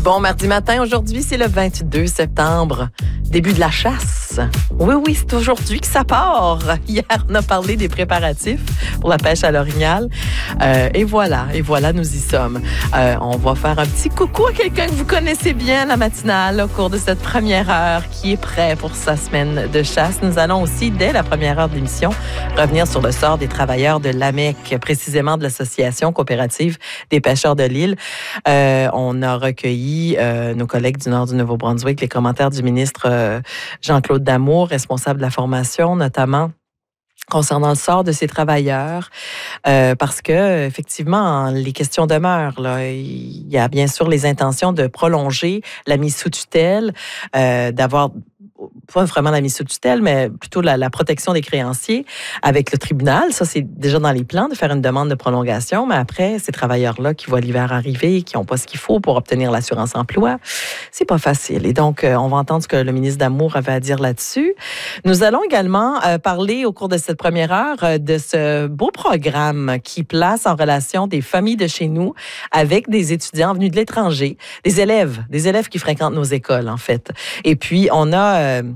Bon mardi matin, aujourd'hui c'est le 22 septembre, début de la chasse. Oui, c'est aujourd'hui que ça part. Hier, on a parlé des préparatifs pour la pêche à l'orignal. Et voilà, nous y sommes. On va faire un petit coucou à quelqu'un que vous connaissez bien la matinale au cours de cette première heure qui est prêt pour sa semaine de chasse. Nous allons aussi, dès la première heure de l'émission, revenir sur le sort des travailleurs de l'AMEC, précisément de l'Association coopérative des pêcheurs de l'île. On a recueilli nos collègues du Nord du Nouveau-Brunswick, les commentaires du ministre Jean-Claude Damour, responsable de la formation, notamment concernant le sort de ces travailleurs, parce que effectivement, les questions demeurent. Là. Il y a bien sûr les intentions de prolonger la mise sous tutelle, d'avoir pas vraiment la mise sous tutelle, mais plutôt la protection des créanciers avec le tribunal. Ça, c'est déjà dans les plans de faire une demande de prolongation, mais après, ces travailleurs-là qui voient l'hiver arriver, qui n'ont pas ce qu'il faut pour obtenir l'assurance emploi, c'est pas facile. Et donc, on va entendre ce que le ministre Damour avait à dire là-dessus. Nous allons également parler au cours de cette première heure de ce beau programme qui place en relation des familles de chez nous avec des étudiants venus de l'étranger, des élèves qui fréquentent nos écoles, en fait. Et puis, on a